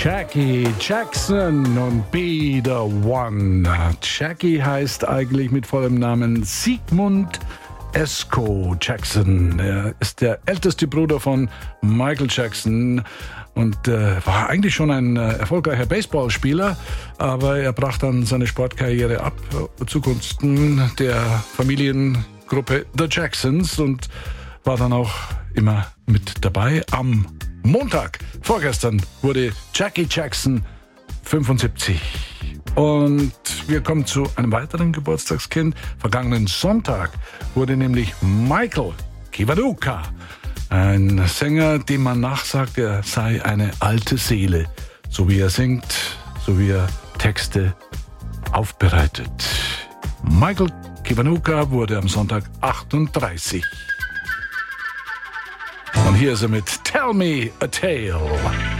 Jackie Jackson und Be the One. Jackie heißt eigentlich mit vollem Namen Sigmund Esko Jackson. Er ist der älteste Bruder von Michael Jackson und war eigentlich schon ein erfolgreicher Baseballspieler, aber er brach dann seine Sportkarriere ab zugunsten der Familiengruppe The Jacksons und war dann auch immer mit dabei. Am Montag, vorgestern, wurde Jackie Jackson 75. Und wir kommen zu einem weiteren Geburtstagskind. Vergangenen Sonntag wurde nämlich Michael Kiwanuka, ein Sänger, dem man nachsagt, er sei eine alte Seele. So wie er singt, so wie er Texte aufbereitet. Michael Kiwanuka wurde am Sonntag 38. Und hier ist er mit Tell Me a Tale.